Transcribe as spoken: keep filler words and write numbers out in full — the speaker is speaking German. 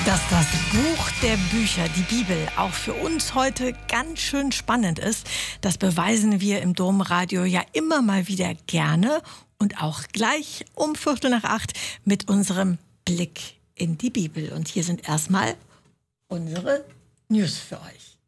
Dass das Buch der Bücher, die Bibel, auch für uns heute ganz schön spannend ist, das beweisen wir im Domradio ja immer mal wieder gerne und auch gleich um Viertel nach acht mit unserem Blick in die Bibel. Und hier sind erstmal unsere News für euch.